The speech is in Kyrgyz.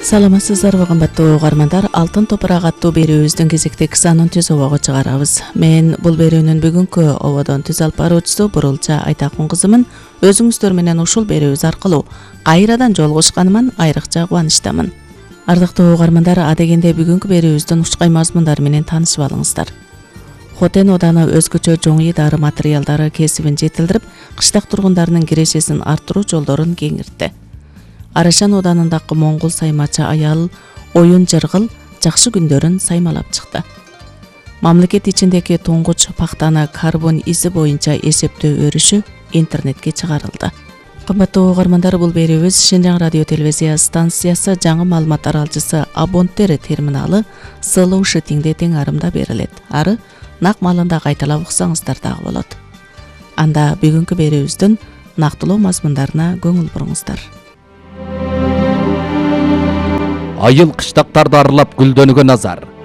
Саламатсыздарбы кымбаттуу угармандар, Алтын топурак аттуу берүүбүздүн кезектеги санын түз обого чыгарабыз. Мен бул берүүнүн бүгүнкү ободон түз алып баруучусу Бурулча Айтакун кызымын. Өзүңүздөр менен ушул берүүбүз аркылуу кайрадан жолугушканыман айрыкча кубанычтамын. Ардактуу угармандар, адегенде бүгүнкү берүүбүздүн учкай мазмундары менен таанышып алыңыздар. Хотен Оданы өзгөчө жоңуй дары материалдары кесибин жетилдирип, кыштак тургундарынын кирешесин арттыруу жолдорун кеңиртти. Арашан Оданындагы моңгол саймачы аял Оюн Жыргыл жакшы күндөрүн саймалап чыкты. Мамлекет ичиндеги туңгуч пактаны карбон изи боюнча эсептөө өрүшү интернетке чыгарылды. Кымбаттуу угармандар, бул берүүбүз Шинжаң радио телевизия станциясы жаңы маалымат аралчысы абонттер терминалы сылуу шитиңде тең арымда берилет. Ары нак маалында кайталап уксаңыздар дагы болот. Анда бүгүнкү берүүбүздүн нактылуу мазмундарына көңүл буруңуздар. Айыл кыштактарды аралап гүлдөнүүгө назар.